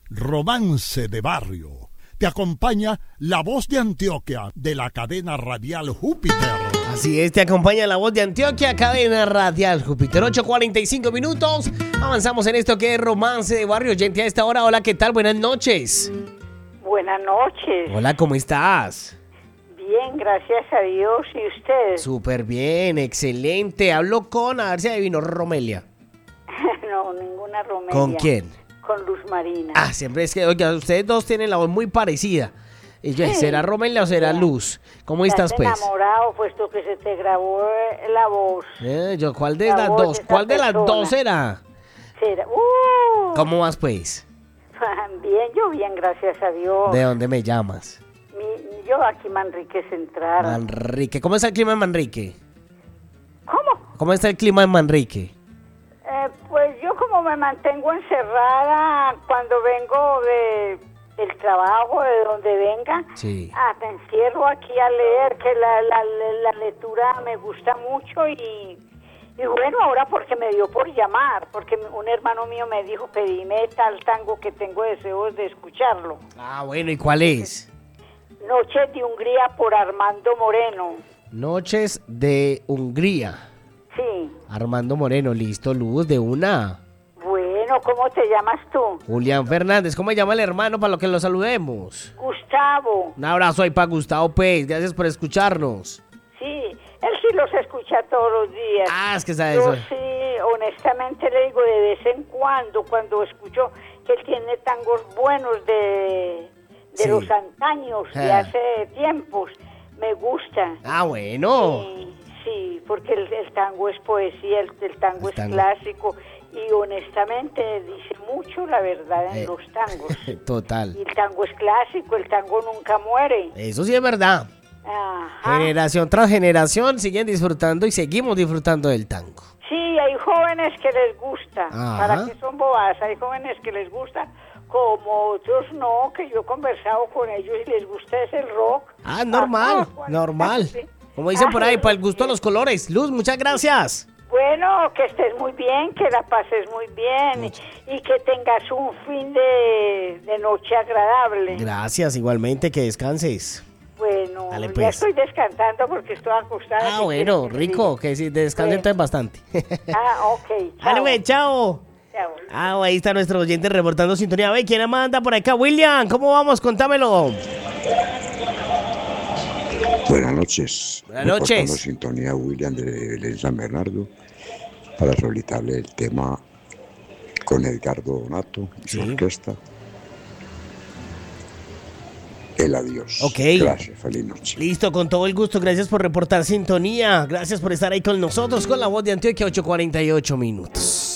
Romance de Barrio. Te acompaña La Voz de Antioquia de la cadena radial Júpiter. Así es, te acompaña La Voz de Antioquia, cadena radial Júpiter. 8:45 minutos. Avanzamos en esto que es Romance de Barrio. Gente, a esta hora, hola, ¿qué tal? Buenas noches. Buenas noches. Hola, ¿cómo estás? Bien, gracias a Dios. ¿Y usted? Súper bien, excelente. Hablo con, a ver si adivinó, Romelia. No, ninguna Romelia. ¿Con quién? Con Luz Marina. Ah, siempre es que, oiga, ustedes dos tienen la voz muy parecida. Y yo, Sí. ¿será Romelia o será Luz? ¿Cómo estás, pues? enamorado, puesto que se te grabó la voz. Yo, ¿cuál de La las voz dos? de esa ¿Cuál de las persona. dos será? Será. ¿Cómo vas, pues? Bien, yo bien, gracias a Dios. ¿De dónde me llamas? Yo aquí, Manrique Central. Manrique. ¿Cómo está el clima en Manrique? ¿Cómo? ¿Cómo está el clima en Manrique? Pues yo como me mantengo encerrada cuando vengo del trabajo, de donde venga, Sí. me encierro aquí a leer, que la lectura me gusta mucho y bueno, ahora porque me dio por llamar, porque un hermano mío me dijo, pedime tal tango que tengo deseos de escucharlo. Ah, bueno, ¿y cuál es? Noches de Hungría por Armando Moreno. Noches de Hungría. Sí. Armando Moreno, listo, Luz, de una. Bueno, ¿cómo te llamas tú? Julián Fernández, ¿cómo se llama el hermano para lo que lo saludemos? Gustavo. Un abrazo ahí para Gustavo, pues, gracias por escucharnos. Sí, él sí los escucha todos los días. Ah, es que sabe Yo eso. sí, honestamente le digo de vez en cuando escucho que él tiene tangos buenos de Sí. los antaños, de Ah. hace tiempos, me gusta. Ah, bueno. Sí, porque el tango es poesía, el tango es tango. clásico y honestamente dice mucho la verdad en los tangos. Total. Y el tango es clásico, el tango nunca muere. Eso sí es verdad. Ajá. Generación tras generación siguen disfrutando y seguimos disfrutando del tango. Sí, hay jóvenes que les gusta. Ajá. ¿Para qué son bobadas? Hay jóvenes que les gusta, como otros no, que yo he conversado con ellos y les gusta es el rock. Ah, normal, normal. Sí. Como dicen por ahí, Ay, para el gusto de los colores. Luz, muchas gracias. Bueno, que estés muy bien, que la pases muy bien y que tengas un fin de noche agradable. Gracias, igualmente, que descanses. Bueno, Dale, ya pues. estoy descansando porque estoy acostada. Ah, ¿Qué bueno, quieres que rico, que si descanse entonces bastante. diga? Ok, chao. Dale, güey, chao. Chao. Ah, ahí está nuestro oyente reportando sintonía. Ve, ¿quién manda por acá? William, ¿cómo vamos? Contámelo. Buenas noches. Buenas noches. Reportando sintonía William de Belén San Bernardo para solicitarle el tema con Edgardo Donato y su Sí. orquesta. El adiós. Ok. Gracias, feliz noche. Listo, con todo el gusto. Gracias por reportar sintonía. Gracias por estar ahí con nosotros con La Voz de Antioquia, 8:48 minutos.